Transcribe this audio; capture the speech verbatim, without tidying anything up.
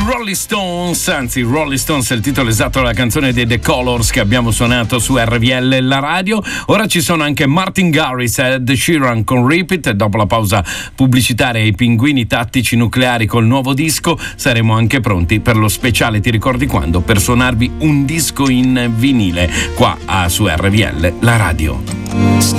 Rolling Stones, anzi Rolling Stones è il titolo esatto della canzone dei The Colors che abbiamo suonato su R V L, la radio. Ora ci sono anche Martin Garrix e Ed Sheeran con Repeat, e dopo la pausa pubblicitaria e i pinguini tattici nucleari col nuovo disco saremo anche pronti per lo speciale Ti ricordi quando? Per suonarvi un disco in vinile qua a, su R V L, la radio.